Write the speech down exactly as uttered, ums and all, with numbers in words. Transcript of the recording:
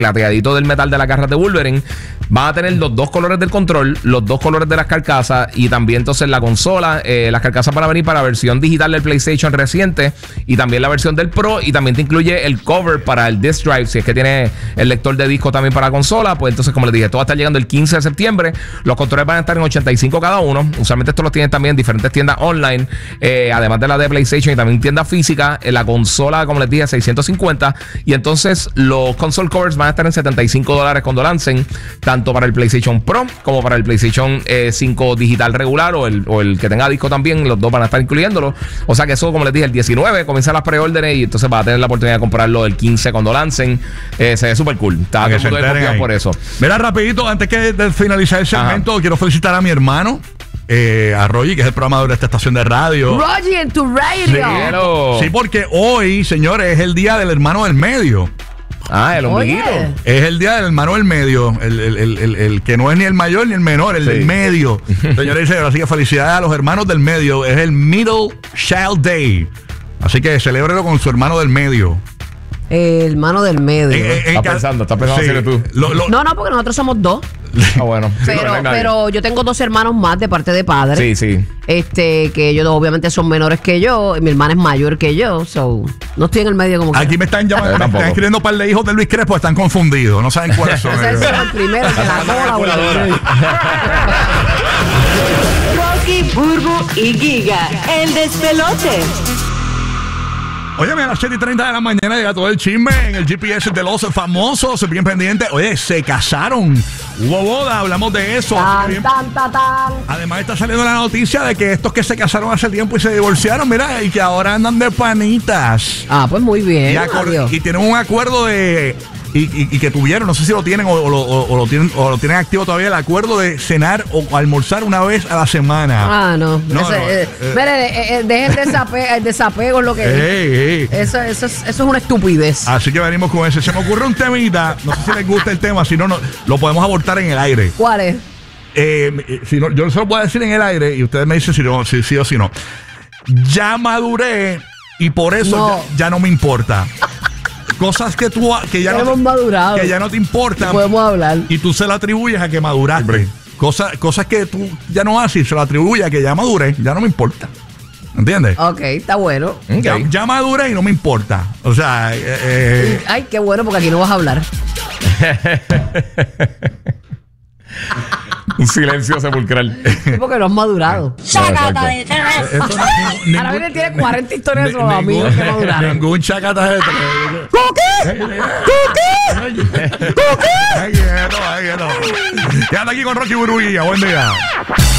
plateadito del metal de las garras de Wolverine. Van a tener los dos colores del control, los dos colores de las carcasas y también entonces la consola. Eh, las carcasas van a venir para la versión digital del PlayStation reciente y también la versión del Pro, y también te incluye el cover para el disc drive, si es que tiene el lector de disco también para la consola. Pues entonces, como les dije, esto va a estar llegando el quince de septiembre. Los controles van a estar en ochenta y cinco cada uno. Usualmente estos los tienen también en diferentes tiendas online, eh, además de la de PlayStation, y también tiendas físicas. En la consola, como les dije, seiscientos cincuenta. Y entonces los console covers van a estar en setenta y cinco dólares cuando lancen, tanto para el PlayStation Pro como para el PlayStation eh, cinco digital regular, o el, o el que tenga disco también. Los dos van a estar incluyéndolo. O sea que eso, como les dije, el diecinueve comienzan las preórdenes, y entonces va a tener la oportunidad de comprarlo el quince cuando lancen. Eh, se ve súper cool. Está todo el mundo confiado por eso. Mira, rapidito, antes que de finalizar el segmento, Ajá. quiero felicitar a mi hermano, eh, a Rogi, que es el programador de esta estación de radio. Rogi en tu radio. Sí, sí, porque hoy, señores, es el día del hermano del medio. Ah, el ombliguito. Oye. Es el día del hermano del medio, el, el, el, el, el que no es ni el mayor ni el menor, el sí. del medio. Señores y señores, así que felicidades a los hermanos del medio. Es el Middle Child Day. Así que celébrelo con su hermano del medio. El hermano del medio. Eh, eh, Estás pensando, estás pensando sí. tú. Lo, lo, no, no, porque nosotros somos dos. Ah, bueno. Pero, sí, pero yo tengo dos hermanos más de parte de padre. Sí, sí. Este, que ellos obviamente son menores que yo. Y mi hermana es mayor que yo. So, no estoy en el medio como que. Aquí me están llamando, me están escribiendo un par de hijos de Luis Crespo, están confundidos. No saben cuáles son. Ese es el primero que la cola. Rocky, Burbu y Giga, el despelote. Oye, a las siete y treinta de la mañana llega todo el chisme en el G P S de los famosos. Bien pendiente. Oye, se casaron. Hubo boda, hablamos de eso. Tan, bien. tan, tan, tan. Además está saliendo la noticia de que estos que se casaron hace tiempo y se divorciaron, mira, y que ahora andan de panitas. Ah, pues muy bien. Y, acor- y tienen un acuerdo de... Y, y, y que tuvieron, no sé si lo tienen o, o, lo, o, o lo tienen o lo tienen activo todavía, el acuerdo de cenar o almorzar una vez a la semana. Ah, no. no, Ese, no eh, eh, mire, eh, eh, dejen el desapego, el desapego es lo que hey, hey. Eso, eso, es, eso es una estupidez. Así que venimos con eso. Se me ocurre un temita, no sé si les gusta el tema, si no, no lo podemos abortar en el aire. ¿Cuál es? Eh, si no, yo se lo puedo decir en el aire y ustedes me dicen si, no, si sí o si no. Ya maduré y por eso no. ya, ya no me importa. Cosas que tú que ya, hemos no, madurado. que ya no te importan. Podemos hablar. Y tú se lo atribuyes a que maduraste. Cosas, cosas que tú ya no haces, se lo atribuyes a que ya maduré, ya no me importa. ¿Entiendes? Ok, está bueno. Okay. Ya, ya maduré y no me importa. O sea, eh, eh. Ay, qué bueno, porque aquí no vas a hablar. Un silencio sepulcral. Porque no has madurado. Chacata de Ahora viene, tiene cuarenta historias de los amigos que maduraron. Ningún chacata de ¿Qué? ¿Qué? ¿Qué? Ya está aquí con Rocky Burbu. Buen día.